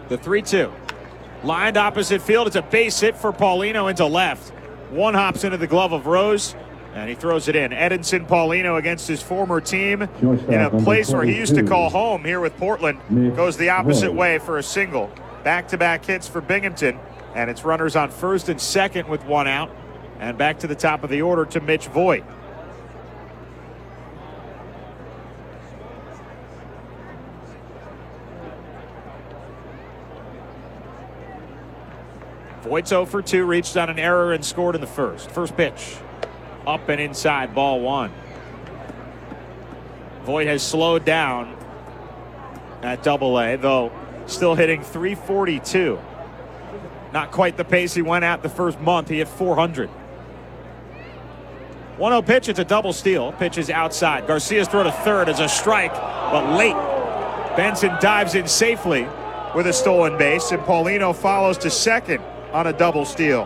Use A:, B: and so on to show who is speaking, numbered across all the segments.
A: The 3-2. Lined opposite field. It's a base hit for Paulino into left. One hops into the glove of Rose, and he throws it in. Edinson Paulino against his former team in a place where he used to call home here with Portland. Goes the opposite way for a single. Back-to-back hits for Binghamton, and it's runners on first and second with one out. And back to the top of the order to Mitch Voigt. Voigt's 0 for 2, reached on an error and scored in the first. First pitch, up and inside, ball one. Voigt has slowed down at Double-A, though still hitting .342. Not quite the pace he went at the first month. He hit .400. 1-0 pitch, it's a double steal. Pitch is outside. Garcia's throw to third is a strike, but late. Benson dives in safely with a stolen base, and Paulino follows to second on a double steal.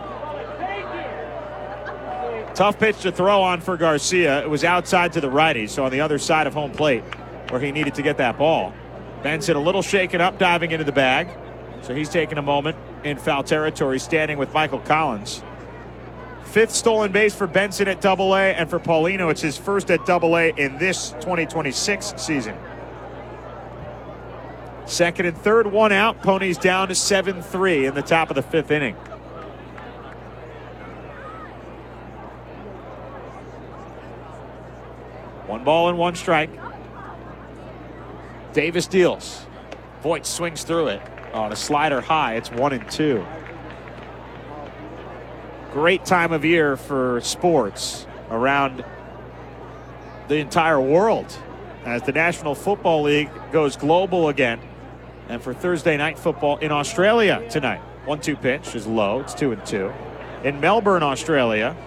A: Tough pitch to throw on for Garcia. It was outside to the righty, so on the other side of home plate where he needed to get that ball. Benson a little shaken up, diving into the bag. So he's taking a moment in foul territory, standing with Michael Collins. Fifth stolen base for Benson at Double-A, and for Paulino, it's his first at Double-A in this 2026 season. Second and third, one out. Ponies down to 7-3 in the top of the fifth inning. One ball and one strike. Davis deals. Voigt swings through it on a slider high. It's 1-2. Great time of year for sports around the entire world as the National Football League goes global again. And for Thursday night football in Australia tonight. 1-2 pitch is low. It's 2-2. In Melbourne, Australia,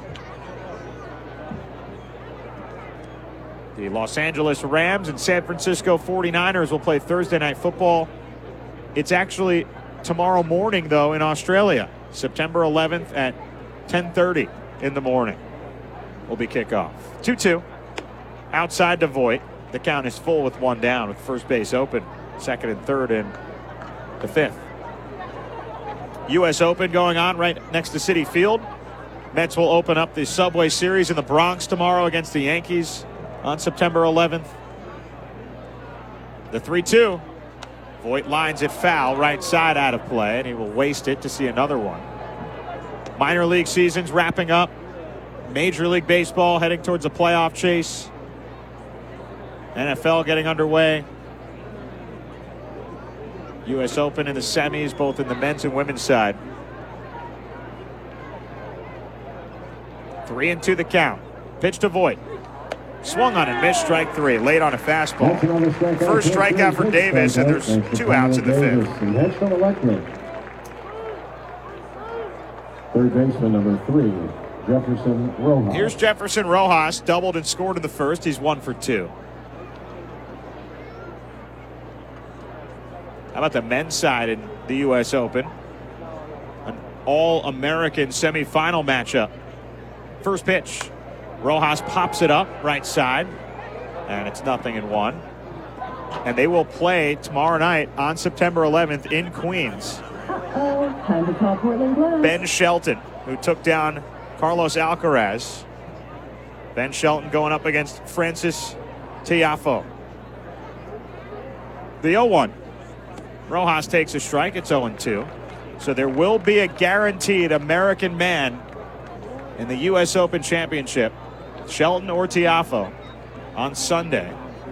A: the Los Angeles Rams and San Francisco 49ers will play Thursday night football. It's actually tomorrow morning, though, in Australia. September 11th at 10:30 in the morning will be kickoff. 2-2. Outside to Voigt. The count is full with one down with first base open. Second and third in the fifth. U.S. Open going on right next to Citi Field. Mets will open up the Subway Series in the Bronx tomorrow against the Yankees on September 11th. The 3-2. Voigt lines it foul, right side out of play, and he will waste it to see another one. Minor league season's wrapping up. Major League Baseball heading towards a playoff chase. NFL getting underway. U.S. Open in the semis, both in the men's and women's side. 3-2 the count. Pitch to Voigt. Swung on and missed, strike three. Late on a fastball. First strikeout for Davis, and there's two outs in the fifth.
B: Third baseman number 3, Jefferson Rojas.
A: Here's Jefferson Rojas, doubled and scored in the first. He's 1 for 2. How about the men's side in the U.S. Open? An all-American semifinal matchup. First pitch. Rojas pops it up right side, and it's 0-1. And they will play tomorrow night on September 11th in Queens.
C: Time to call Portland Gloves.
A: Ben Shelton, who took down Carlos Alcaraz. Ben Shelton going up against Francis Tiafoe. The 0-1. Rojas takes a strike. It's 0-2. So there will be a guaranteed American man in the U.S. Open Championship, Shelton or Tiafoe, on Sunday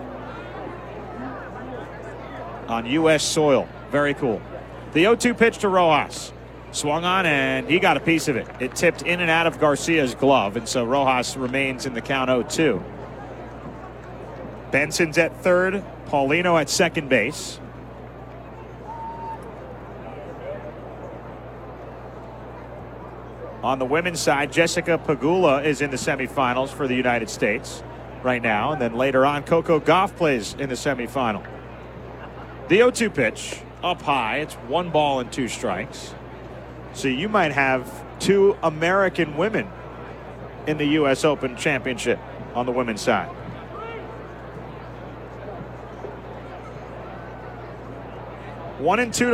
A: on U.S. soil. Very cool. The 0-2 pitch to Rojas. Swung on, and he got a piece of it. It tipped in and out of Garcia's glove, and so Rojas remains in the count 0-2. Benson's at third. Paulino at second base. On the women's side, Jessica Pegula is in the semifinals for the United States right now. And then later on, Coco Gauff plays in the semifinal. The 0-2 pitch up high. It's 1 ball and 2 strikes. So you might have 2 American women in the U.S. Open Championship on the women's side. 1-2.